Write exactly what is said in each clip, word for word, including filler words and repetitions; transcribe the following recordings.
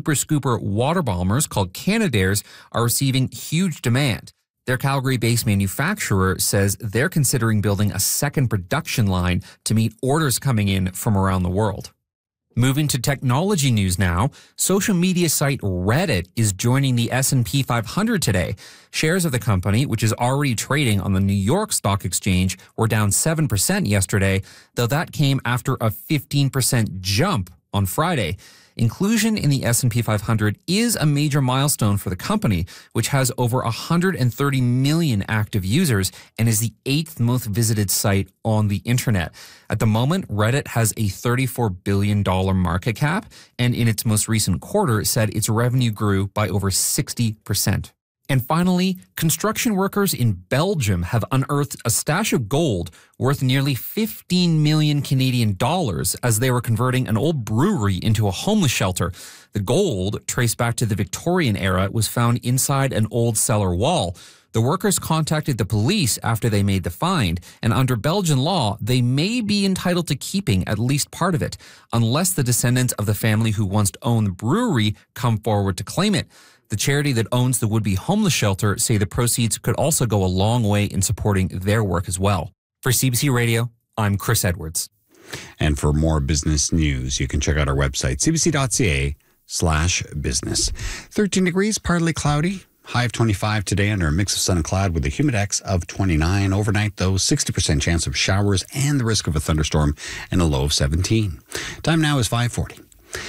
Super Scooper water bombers called Canadairs are receiving huge demand. Their Calgary-based manufacturer says they're considering building a second production line to meet orders coming in from around the world. Moving to technology news now, social media site Reddit is joining the S and P five hundred today. Shares of the company, which is already trading on the New York Stock Exchange, were down seven percent yesterday, though that came after a fifteen percent jump on Friday. Inclusion in the S and P five hundred is a major milestone for the company, which has over one hundred thirty million active users and is the eighth most visited site on the internet. At the moment, Reddit has a thirty-four billion dollars market cap, and in its most recent quarter said its revenue grew by over sixty percent. And finally, construction workers in Belgium have unearthed a stash of gold worth nearly fifteen million Canadian dollars as they were converting an old brewery into a homeless shelter. The gold, traced back to the Victorian era, was found inside an old cellar wall. The workers contacted the police after they made the find, and under Belgian law, they may be entitled to keeping at least part of it, unless the descendants of the family who once owned the brewery come forward to claim it. The charity that owns the would-be homeless shelter say the proceeds could also go a long way in supporting their work as well. For C B C Radio, I'm Chris Edwards. And for more business news, you can check out our website, cbc.ca slash business. thirteen degrees, partly cloudy. High of twenty-five today under a mix of sun and cloud with a humidex of twenty-nine. Overnight, though, sixty percent chance of showers and the risk of a thunderstorm and a low of seventeen. Time now is five forty.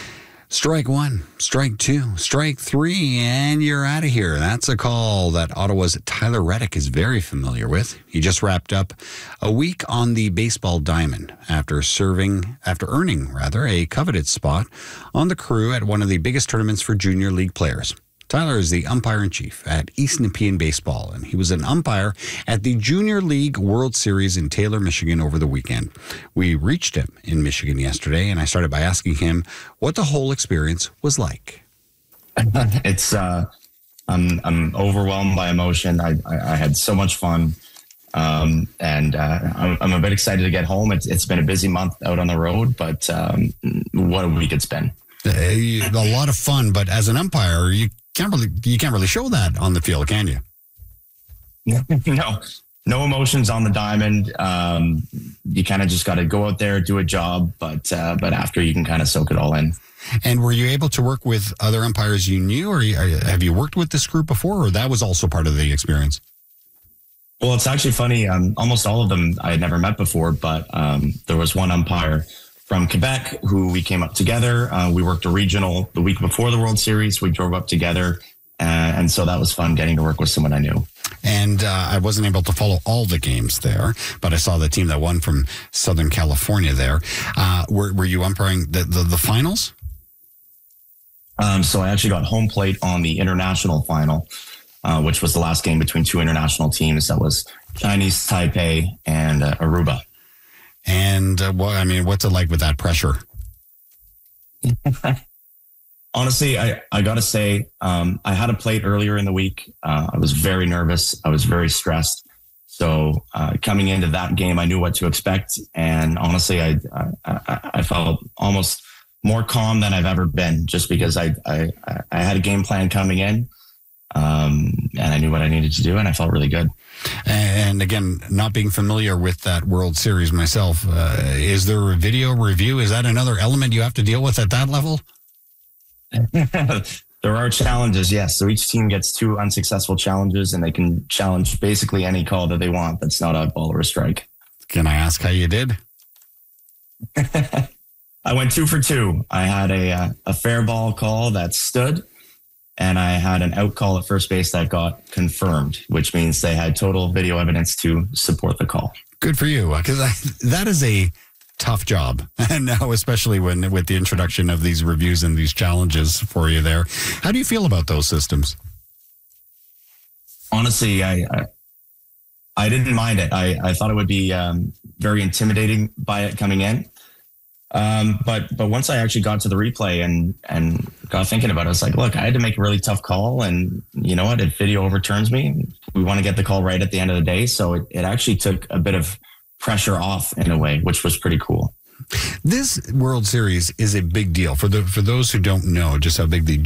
Strike one, strike two, strike three, and you're out of here. That's a call that Ottawa's Tyler Reddick is very familiar with. He just wrapped up a week on the baseball diamond after serving, after earning, rather, a coveted spot on the crew at one of the biggest tournaments for junior league players. Tyler is the umpire-in-chief at East Nepean Baseball, and he was an umpire at the Junior League World Series in Taylor, Michigan over the weekend. We reached him in Michigan yesterday, and I started by asking him what the whole experience was like. It's, uh, I'm, I'm overwhelmed by emotion. I, I, I had so much fun, um, and uh, I'm, I'm a bit excited to get home. It's, it's been a busy month out on the road, but um, what a week it's been. A lot of fun, but as an umpire, you can't really you can't really show that on the field, can you? No, no emotions on the diamond. Um, you kind of just got to go out there, do a job, but uh, but after you can kind of soak it all in. And were you able to work with other umpires you knew, or have you worked with this group before, or that was also part of the experience? Well, it's actually funny. Um, almost all of them I had never met before, but um, there was one umpire from Quebec who we came up together. Uh, we worked a regional the week before the World Series. We drove up together. Uh, and so that was fun getting to work with someone I knew. And uh, I wasn't able to follow all the games there, but I saw the team that won from Southern California there. Uh, were, were you umpiring the, the, the finals? Um, so I actually got home plate on the international final, uh, which was the last game between two international teams. That was Chinese Taipei and uh, Aruba. And uh, well, I mean, what's it like with that pressure? Honestly, I, I got to say, um, I had a plate earlier in the week. Uh, I was very nervous. I was very stressed. So uh, coming into that game, I knew what to expect. And honestly, I, I, I felt almost more calm than I've ever been, just because I, I, I had a game plan coming in. Um, and I knew what I needed to do, and I felt really good. And again, not being familiar with that World Series myself, uh, is there a video review? Is that another element you have to deal with at that level? There are challenges, yes. So each team gets two unsuccessful challenges, and they can challenge basically any call that they want that's not a ball or a strike. Can I ask how you did? I went two for two. I had a, uh, a fair ball call that stood, and I had an out call at first base that got confirmed, which means they had total video evidence to support the call. Good for you, because that is a tough job. And now, especially when with the introduction of these reviews and these challenges for you there. How do you feel about those systems? Honestly, I I, I didn't mind it. I, I thought it would be um, very intimidating by it coming in. Um, but but once I actually got to the replay and and got thinking about it, I was like, look, I had to make a really tough call, and you know what? If video overturns me, we want to get the call right at the end of the day. So it, it actually took a bit of pressure off in a way, which was pretty cool. This World Series is a big deal for the for those who don't know just how big the